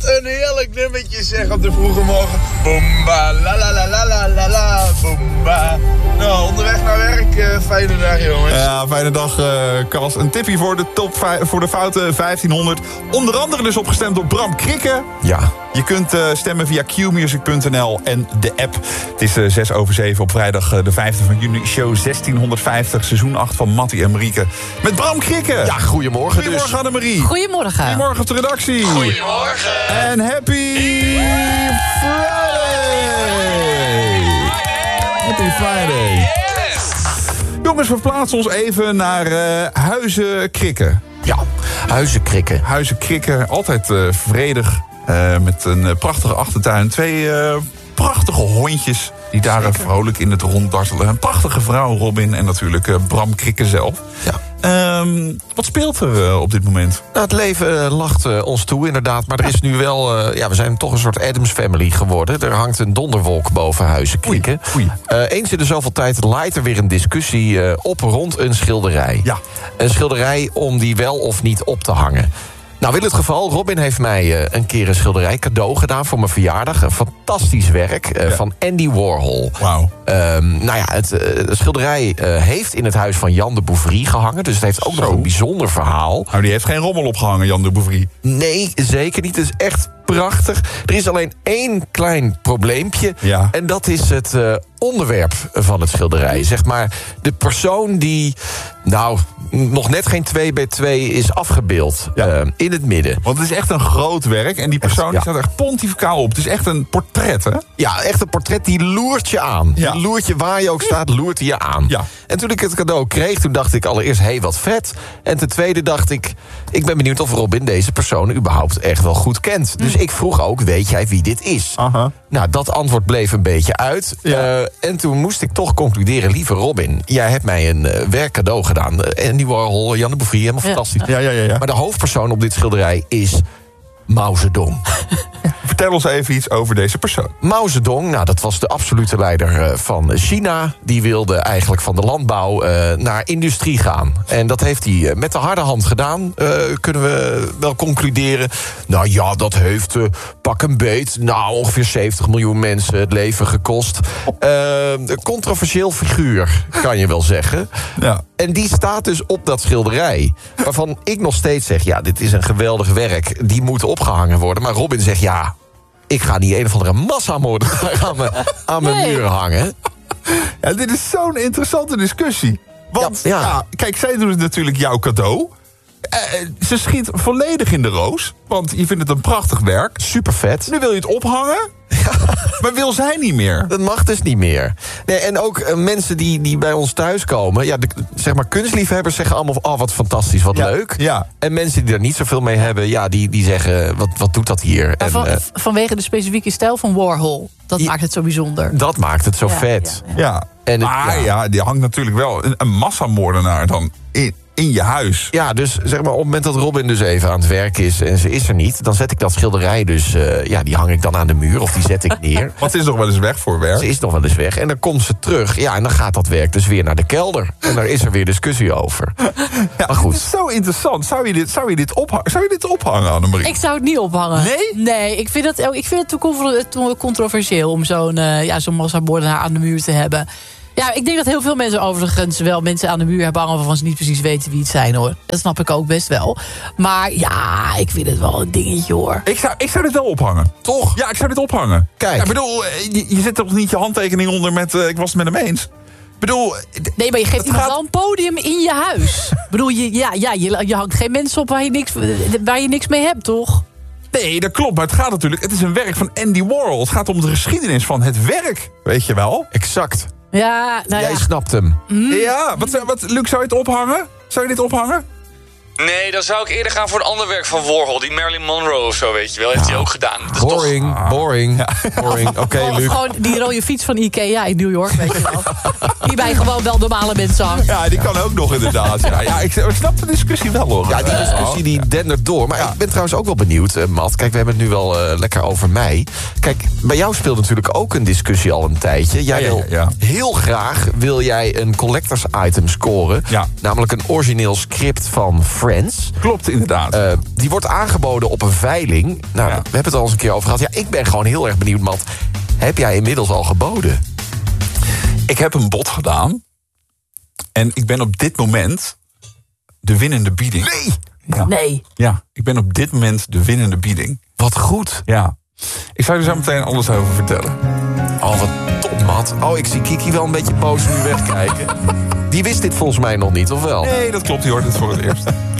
een heerlijk nummertje zeg op de vroege morgen. Boomba, la la la la la la la, boomba. Nou, onderweg naar werk. Fijne dag, jongens. Ja, fijne dag, Cas. Een tipje voor de voor de foute 1500. Onder andere dus opgestemd door Bram Krikke. Ja. Je kunt stemmen via qmusic.nl en de app. Het is 6:07 op vrijdag de 5e van juni. Show 1650, seizoen 8 van Mattie en Marieke. Met Bram Krikke. Ja, goedemorgen dus. Goedemorgen, Annemarie. Goedemorgen. Goedemorgen op de redactie. Goedemorgen. En happy Friday. Happy Friday. Jongens, we plaatsen ons even naar Huizen Krikke. Ja, Huizen Krikke. Huizen Krikke, altijd vredig. Met een prachtige achtertuin. 2 prachtige hondjes die daar vrolijk in het ronddartelen. Een prachtige vrouw, Robin. En natuurlijk Bram Krikke zelf. Ja. Wat speelt er op dit moment? Nou, het leven lacht ons toe, inderdaad. Maar er is nu wel... we zijn toch een soort Addams Family geworden. Er hangt een donderwolk boven Huizen Krikke. Eens in de zoveel tijd laait er weer een discussie op rond een schilderij. Ja. Een schilderij om die wel of niet op te hangen. Nou, in het geval, Robin heeft mij een keer een schilderij cadeau gedaan voor mijn verjaardag. Een fantastisch werk van Andy Warhol. Wauw. Het schilderij heeft in het huis van Jan de Bouvry gehangen. Dus het heeft ook nog een bijzonder verhaal. Nou, die heeft geen rommel opgehangen, Jan de Bouvry. Nee, zeker niet. Het is echt prachtig. Er is alleen 1 klein probleempje. Ja. En dat is het onderwerp van het schilderij. Zeg maar de persoon die... nou, nog net geen 2x2 is afgebeeld in het midden. Want het is echt een groot werk. En die persoon die staat echt pontificaal op. Het is echt een portret, hè? Ja, echt een portret die loert je aan. Ja. Die loert je waar je ook staat, loert hij je aan. Ja. En toen ik het cadeau kreeg, toen dacht ik allereerst... wat vet. En ten tweede dacht ik ben benieuwd of Robin deze persoon überhaupt echt wel goed kent. Dus ik vroeg ook, weet jij wie dit is? Aha. Nou, dat antwoord bleef een beetje uit. Ja. En toen moest ik toch concluderen, lieve Robin... jij hebt mij een werk cadeau gedaan. Andy Warhol, Jan de Bouvry, helemaal fantastisch. Ja. Maar de hoofdpersoon op dit schilderij is Mao Zedong. Vertel ons even iets over deze persoon. Mao Zedong, nou, dat was de absolute leider van China. Die wilde eigenlijk van de landbouw naar industrie gaan. En dat heeft hij met de harde hand gedaan, kunnen we wel concluderen. Nou ja, dat heeft pak een beet, nou, ongeveer 70 miljoen mensen het leven gekost. Een controversieel figuur, kan je wel zeggen. Ja. En die staat dus op dat schilderij. Waarvan ik nog steeds zeg, ja, dit is een geweldig werk. Die moet opgehangen worden. Maar Robin zegt, ja, ik ga niet een of andere massamoordenaar aan mijn muur hangen. Ja, dit is zo'n interessante discussie. Want, kijk, zij doen het natuurlijk jouw cadeau. Ze schiet volledig in de roos. Want je vindt het een prachtig werk. Super vet. Nu wil je het ophangen. Maar wil zij niet meer? Dat mag dus niet meer. Nee, en ook mensen die bij ons thuiskomen... ja, zeg maar kunstliefhebbers zeggen allemaal... oh, wat fantastisch, wat leuk. Ja. En mensen die er niet zoveel mee hebben... ja, die zeggen, wat doet dat hier? En, vanwege de specifieke stijl van Warhol. Dat maakt het zo bijzonder. Dat maakt het zo vet. Ja. En die hangt natuurlijk wel een massamoordenaar dan in je huis. Ja, dus zeg maar op het moment dat Robin dus even aan het werk is... en ze is er niet, dan zet ik dat schilderij dus... die hang ik dan aan de muur of die zet ik neer. Want ze is nog wel eens weg voor werk. Ze is nog wel eens weg en dan komt ze terug. Ja, en dan gaat dat werk dus weer naar de kelder. En daar is er weer discussie over. Ja, maar goed. Het is zo interessant. Zou je dit ophangen, Annemarie? Ik zou het niet ophangen. Nee? Nee, ik vind het te controversieel... om zo'n massamoordenaar aan de muur te hebben. Ja, ik denk dat heel veel mensen overigens wel mensen aan de muur hebben hangen... waarvan ze niet precies weten wie het zijn, hoor. Dat snap ik ook best wel. Maar ja, ik vind het wel een dingetje, hoor. Ik zou dit wel ophangen. Toch? Ja, ik zou dit ophangen. Kijk. Ja, ik bedoel, je zet toch niet je handtekening onder met... ik was het met hem eens. Ik bedoel... Nee, maar je geeft iemand wel een podium in je huis. Ik bedoel, je hangt geen mensen op waar je niks mee hebt, toch? Nee, dat klopt, maar het is een werk van Andy Warhol. Het gaat om de geschiedenis van het werk, weet je wel? Exact. Ja, Jij snapt hem. Ja, Luc, zou je het ophangen? Zou je dit ophangen? Nee, dan zou ik eerder gaan voor een ander werk van Warhol. Die Marilyn Monroe of zo, weet je wel. Heeft hij ook gedaan. Dat is boring. Oké, Luc. Gewoon die rode fiets van Ikea in New York, weet je wel. Die bij gewoon wel normale mensen hangt. Ja, die kan ook nog inderdaad. Ja, ik snap de discussie wel, hoor. Ja, die discussie die dendert door. Maar ik ben trouwens ook wel benieuwd, Matt. Kijk, we hebben het nu wel lekker over mij. Kijk, bij jou speelt natuurlijk ook een discussie al een tijdje. Jij wil heel graag een collectors item scoren. Ja. Namelijk een origineel script van Friends. Klopt, inderdaad. Die wordt aangeboden op een veiling. Nou, Ja. we hebben het al eens een keer over gehad. Ja, ik ben gewoon heel erg benieuwd, Matt. Heb jij inmiddels al geboden? Ik heb een bod gedaan. En ik ben op dit moment de winnende bieding. Nee! Ja. Nee. Ja, ik ben op dit moment de winnende bieding. Wat goed. Ja. Ik zou je zo meteen alles over vertellen. Oh, wat top, Matt. Oh, ik zie Kiki wel een beetje boos nu wegkijken. Die wist dit volgens mij nog niet, of wel? Nee, dat klopt. Die hoort het voor het eerst.